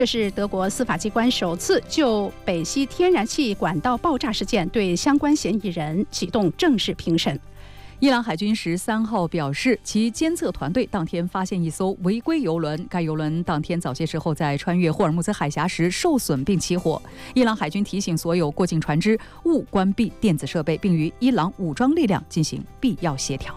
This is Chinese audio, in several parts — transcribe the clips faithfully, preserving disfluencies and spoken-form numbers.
这是德国司法机关首次就北溪天然气管道爆炸事件对相关嫌疑人启动正式评审。 伊朗海军十三号表示，其监测团队当天发现一艘违规油轮，该油轮当天早些时候在穿越霍尔木兹海峡时受损并起火。伊朗海军提醒所有过境船只勿关闭电子设备，并与伊朗武装力量进行必要协调。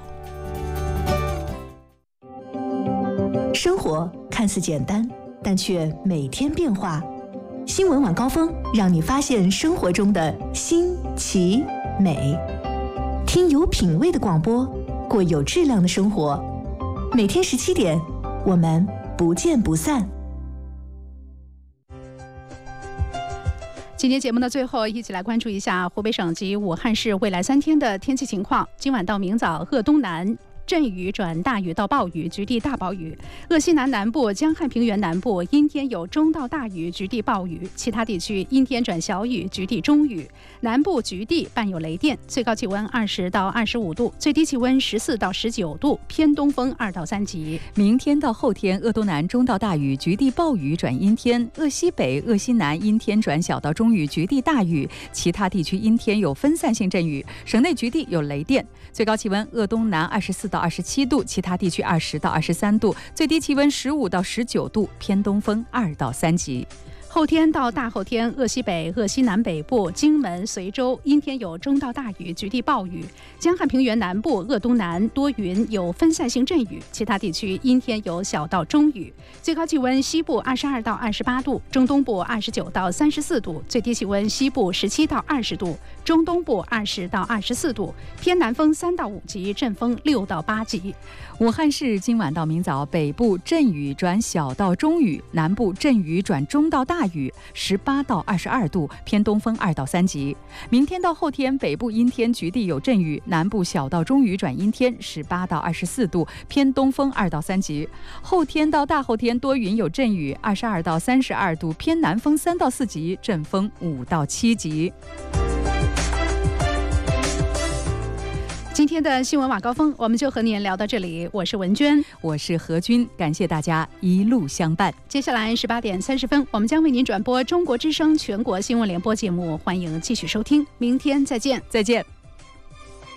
生活看似简单，但却每天变化。新闻晚高峰让你发现生活中的新奇美，听有品味的广播，过有质量的生活。每天十七点，我们不见不散。 今天节目的最后，一起来关注一下湖北省及武汉市未来三天的天气情况。今晚到明早，鄂东南阵雨转大雨到暴雨，局地大暴雨；鄂西南南部、江汉平原南部阴天有中到大雨，局地暴雨；其他地区阴天转小雨，局地中雨。南部局地伴有雷电，最高气温二十到二十五度，最低气温十四到十九度，偏东风二到三级。 明天到后天，鄂东南中到大雨，局地暴雨转阴天；鄂西北、鄂西南阴天转小到中雨，局地大雨；其他地区阴天有分散性阵雨，省内局地有雷电。最高气温鄂东南二十四到二十七度，其他地区二十到二十三度，最低气温十五到十九度，偏东风二到三级。 后天到大后天，鄂西北、鄂西南北部、荆门、随州阴天有中到大雨，局地暴雨；江汉平原南部、鄂东南多云，有分散性阵雨，其他地区阴天有小到中雨。最高气温西部二十二到二十八度，中东部二十九到三十四度，最低气温西部十七到二十度，中东部二十到二十四度，偏南风三到五级，阵风六到八级。 武汉市今晚到明早，北部阵雨转小到中雨，南部阵雨转中到大雨，十八到二十二度，偏东风二到三级。明天到后天，北部阴天局地有阵雨，南部小到中雨转阴天，十八到二十四度，偏东风二到三级。后天到大后天多云有阵雨，二十二到三十二度，偏南风三到四级，阵风五到七级。 今天的新闻晚高峰，我们就和您聊到这里。我是文娟， 我是何军，感谢大家一路相伴。 接下来十八点三十分，我们将为您转播中国之声全国新闻联播节目，欢迎继续收听。明天再见， 再见。